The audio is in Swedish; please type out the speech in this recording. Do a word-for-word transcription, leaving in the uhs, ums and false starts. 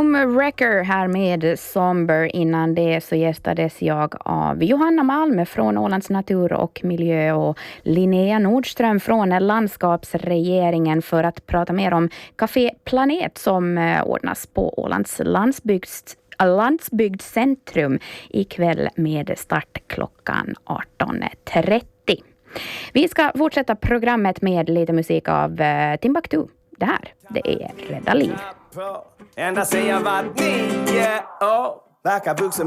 Boom Wrecker här med Somber. Innan det så gästades jag av Johanna Malm från Ålands natur och miljö och Linnea Nordström från landskapsregeringen för att prata mer om Café Planet som ordnas på Ålands landsbygds landsbygdscentrum ikväll med start klockan arton trettio. Vi ska fortsätta programmet med lite musik av uh, Timbuktu. Det här, det är Rädda liv. Ända säger jag vad ni, yeah, oh. Verkar vuxen